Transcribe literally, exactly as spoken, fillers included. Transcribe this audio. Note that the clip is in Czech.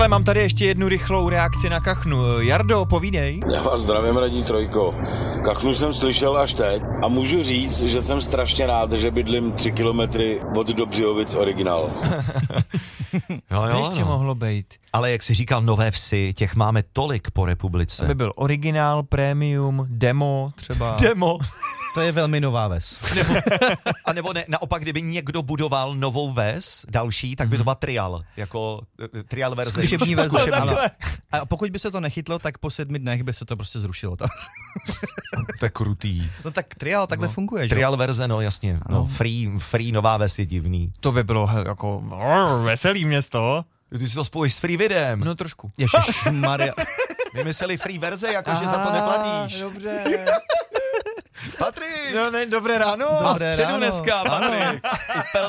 Ale mám tady ještě jednu rychlou reakci na kachnu. Jardo, povídej. Já vás zdravím, Radí Trojko. Kachnu jsem slyšel až teď a můžu říct, že jsem strašně rád, že bydlím tři kilometry od Dobřihovic originál. Jo, jo, ještě no. mohlo být. Ale jak jsi říkal, Nové Vsi, těch máme tolik po republice. Aby byl originál, premium, demo třeba. Demo. To je velmi nová ves. Nebo, a nebo ne, naopak, kdyby někdo budoval novou ves, další, tak by to byla trial, jako uh, trial verze. Zkušební verze. Zkušební. Ano. A pokud by se to nechytlo, tak po sedmi dnech by se to prostě zrušilo. To je krutý. No tak trial takhle no. funguje, že? Trial verze, no jasně. No, free, free nová ves je divný. To by bylo he, jako oh, veselý město. Ty si to spojíš s free videem. No trošku. Ježišmarja. Vymysleli free verze, jakože za to neplatíš. Dobře. Patrik! No ne, dobré ráno. A Dobré středu ráno. dneska, Patrik. U